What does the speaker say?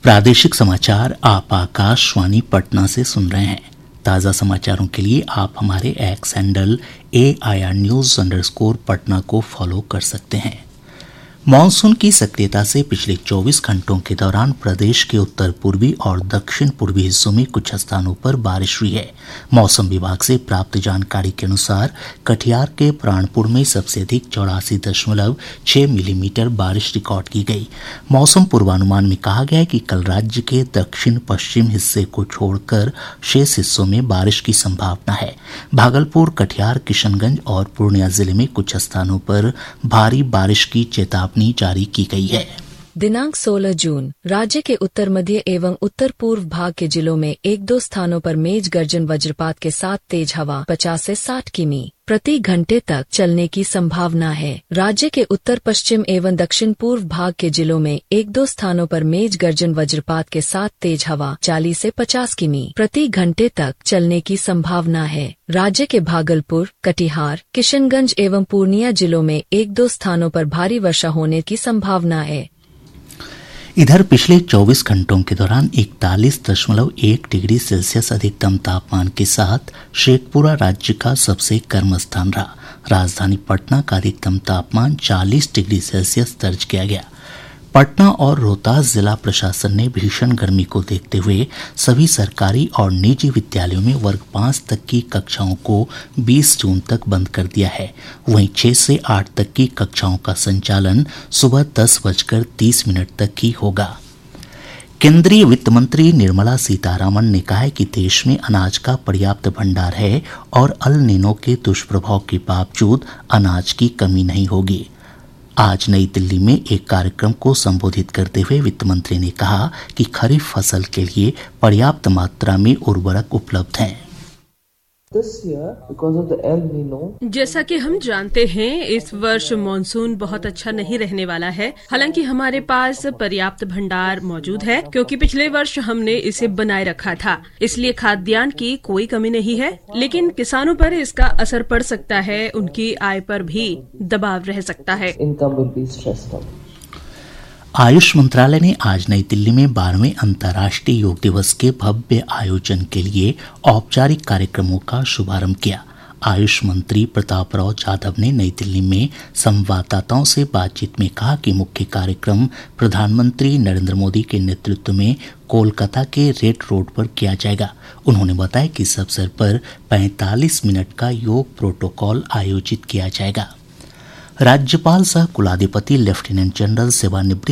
प्रादेशिक समाचार आप आकाशवाणी पटना से सुन रहे हैं। ताज़ा समाचारों के लिए आप हमारे x handle AIR News _ Patna को फॉलो कर सकते हैं। मानसून की सक्रियता से पिछले 24 घंटों के दौरान प्रदेश के उत्तर पूर्वी और दक्षिण पूर्वी हिस्सों में कुछ स्थानों पर बारिश हुई है। मौसम विभाग से प्राप्त जानकारी के अनुसार कटिहार के प्राणपुर में सबसे अधिक 84.6 मिलीमीटर बारिश रिकॉर्ड की गई। मौसम पूर्वानुमान में कहा गया है कि कल राज्य के दक्षिण पश्चिम हिस्से को छोड़कर शेष हिस्सों में बारिश की संभावना है। भागलपुर, कटिहार, किशनगंज और पूर्णिया जिले में कुछ स्थानों पर भारी बारिश की चेतावनी जारी की गई है। दिनांक 16 जून राज्य के उत्तर मध्य एवं उत्तर पूर्व भाग के जिलों में 1-2 स्थानों पर मेघ गर्जन वज्रपात के साथ तेज हवा 50 से 60 किमी प्रति घंटे तक चलने की संभावना है। राज्य के उत्तर पश्चिम एवं दक्षिण पूर्व भाग के जिलों में 1-2 स्थानों पर मेघ गर्जन वज्रपात के साथ तेज हवा 40 से 50 किमी प्रति घंटे तक चलने की संभावना है। राज्य के भागलपुर, कटिहार, किशनगंज एवं पूर्णिया जिलों में 1-2 स्थानों पर भारी वर्षा होने की संभावना है। इधर पिछले 24 घंटों के दौरान 41.1 डिग्री सेल्सियस अधिकतम तापमान के साथ शेखपुरा राज्य का सबसे गर्म स्थान रहा। राजधानी पटना का अधिकतम तापमान 40 डिग्री सेल्सियस दर्ज किया गया। पटना और रोहतास जिला प्रशासन ने भीषण गर्मी को देखते हुए सभी सरकारी और निजी विद्यालयों में वर्ग 5 तक की कक्षाओं को 20 जून तक बंद कर दिया है। वहीं 6 से 8 तक की कक्षाओं का संचालन सुबह 10:30 तक ही होगा। केंद्रीय वित्त मंत्री निर्मला सीतारामन ने कहा है कि देश में अनाज का पर्याप्त भंडार है और अल नीनो के दुष्प्रभाव के बावजूद अनाज की कमी नहीं होगी। आज नई दिल्ली में एक कार्यक्रम को संबोधित करते हुए वित्त मंत्री ने कहा कि खरीफ फसल के लिए पर्याप्त मात्रा में उर्वरक उपलब्ध हैं। जैसा कि हम जानते हैं, इस वर्ष मानसून बहुत अच्छा नहीं रहने वाला है। हालांकि हमारे पास पर्याप्त भंडार मौजूद है क्योंकि पिछले वर्ष हमने इसे बनाए रखा था, इसलिए खाद्यान्न की कोई कमी नहीं है। लेकिन किसानों पर इसका असर पड़ सकता है, उनकी आय पर भी दबाव रह सकता है। आयुष मंत्रालय ने आज नई दिल्ली में 12वें अंतर्राष्ट्रीय योग दिवस के भव्य आयोजन के लिए औपचारिक कार्यक्रमों का शुभारंभ किया। आयुष मंत्री प्रतापराव जाधव ने नई दिल्ली में संवाददाताओं से बातचीत में कहा कि मुख्य कार्यक्रम प्रधानमंत्री नरेंद्र मोदी के नेतृत्व में कोलकाता के रेड रोड पर किया जाएगा। उन्होंने बताया कि इस अवसर पर 45 मिनट का योग प्रोटोकॉल आयोजित किया जाएगा। राज्यपाल सह कुलाधिपति लेफ्टिनेंट जनरल सेवानिवृत्त